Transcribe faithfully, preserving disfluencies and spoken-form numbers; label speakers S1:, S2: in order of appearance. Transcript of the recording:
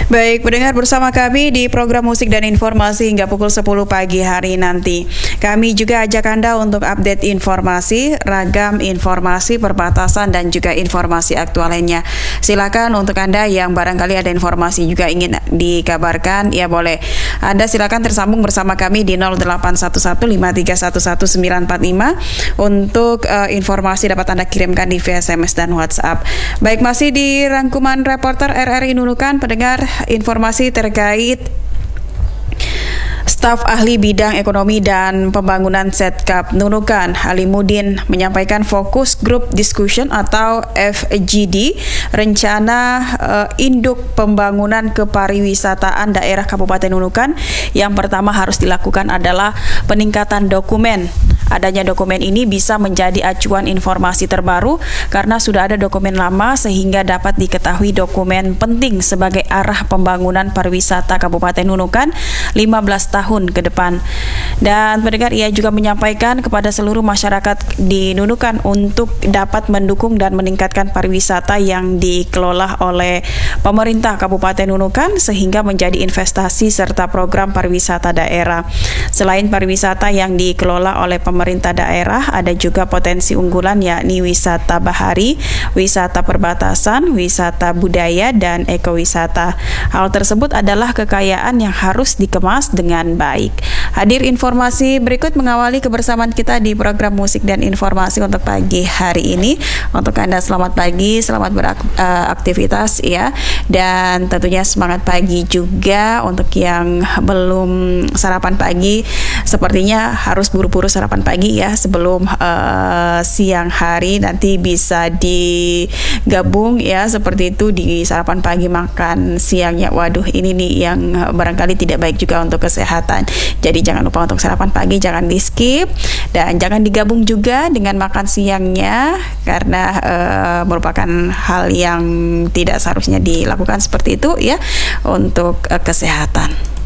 S1: Baik, pendengar, bersama kami di program Musik dan Informasi hingga pukul sepuluh pagi hari nanti. Kami juga ajak Anda untuk update informasi, ragam informasi perbatasan dan juga informasi aktual lainnya. Silakan untuk Anda yang barangkali ada informasi juga ingin dikabarkan, ya boleh. Anda silakan tersambung bersama kami di nol delapan satu satu lima tiga satu satu sembilan empat lima untuk uh, informasi dapat Anda kirimkan di via S M S dan WhatsApp. Baik, masih di rangkuman reporter R R I Nunukan, pendengar, informasi terkait Staf Ahli Bidang Ekonomi dan Pembangunan Setkap Nunukan, Halimudin, menyampaikan fokus Group Discussion atau F G D, rencana uh, induk pembangunan kepariwisataan daerah Kabupaten Nunukan. Yang pertama harus dilakukan adalah peningkatan dokumen. Adanya dokumen ini bisa menjadi acuan informasi terbaru karena sudah ada dokumen lama sehingga dapat diketahui dokumen penting sebagai arah pembangunan pariwisata Kabupaten Nunukan lima belas tahun ke depan. Dan pendengar, ia juga menyampaikan kepada seluruh masyarakat di Nunukan untuk dapat mendukung dan meningkatkan pariwisata yang dikelola oleh pemerintah Kabupaten Nunukan sehingga menjadi investasi serta program pariwisata daerah. Selain pariwisata yang dikelola oleh pemerintah daerah, ada juga potensi unggulan yakni wisata bahari, wisata perbatasan, wisata budaya, dan ekowisata. Hal tersebut adalah kekayaan yang harus dikemas dengan baik. Hadir informasi berikut mengawali kebersamaan kita di program Musik dan Informasi untuk pagi hari ini. Untuk Anda selamat pagi, selamat beraktivitas ya, dan tentunya semangat pagi juga untuk yang belum sarapan pagi. Sepertinya harus buru-buru sarapan pagi ya sebelum uh, siang hari nanti bisa digabung ya seperti itu di sarapan pagi makan siangnya. Waduh, ini nih yang barangkali tidak baik juga untuk kesehatan. Jadi jangan lupa untuk sarapan pagi jangan di skip dan jangan digabung juga dengan makan siangnya karena uh, merupakan hal yang tidak seharusnya dilakukan seperti itu ya untuk uh, kesehatan.